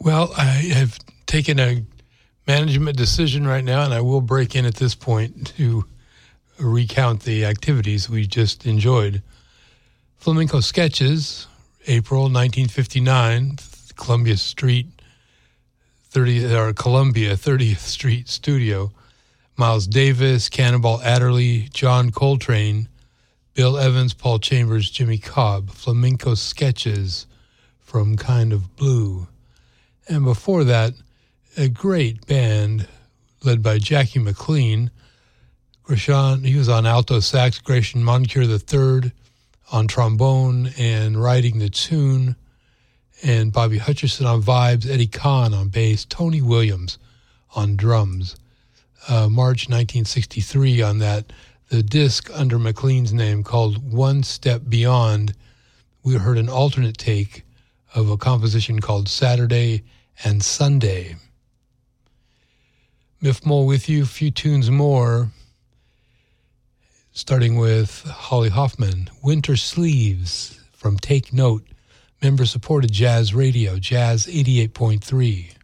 Well, I have taken a management decision right now, and I will break in at this point to recount the activities we just enjoyed. Flamenco Sketches, April 1959, Columbia 30th Street Studio. Miles Davis, Cannonball Adderley, John Coltrane, Bill Evans, Paul Chambers, Jimmy Cobb. Flamenco Sketches from Kind of Blue. And before that, a great band led by Jackie McLean. He was on alto sax, Gratian Moncure III on trombone and writing the tune, and Bobby Hutcherson on vibes, Eddie Kahn on bass, Tony Williams on drums. March 1963 on that, the disc under McLean's name called One Step Beyond, we heard an alternate take of a composition called Saturday and Sunday. Miff Mole with you, a few tunes more, starting with Holly Hoffman, Winter Sleeves from Take Note, member-supported jazz radio, Jazz 88.3.